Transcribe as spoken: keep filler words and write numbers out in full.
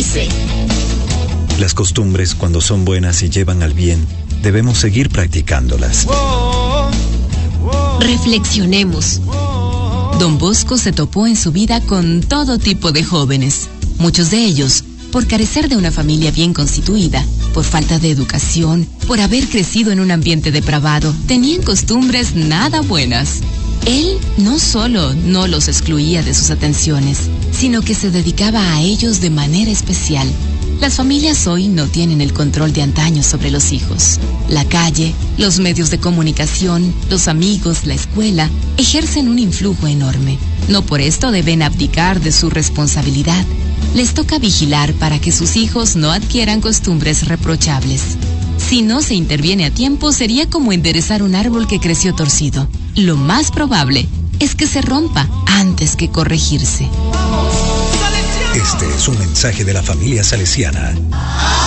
dice. Las costumbres, cuando son buenas y llevan al bien, debemos seguir practicándolas. Reflexionemos. Don Bosco se topó en su vida con todo tipo de jóvenes. Muchos de ellos, por carecer de una familia bien constituida, por falta de educación, por haber crecido en un ambiente depravado, tenían costumbres nada buenas. Él no solo no los excluía de sus atenciones, sino que se dedicaba a ellos de manera especial. Las familias hoy no tienen el control de antaño sobre los hijos. La calle, los medios de comunicación, los amigos, la escuela, ejercen un influjo enorme. No por esto deben abdicar de su responsabilidad. Les toca vigilar para que sus hijos no adquieran costumbres reprochables. Si no se interviene a tiempo, sería como enderezar un árbol que creció torcido. Lo más probable es que se rompa antes que corregirse. Este es un mensaje de la familia salesiana.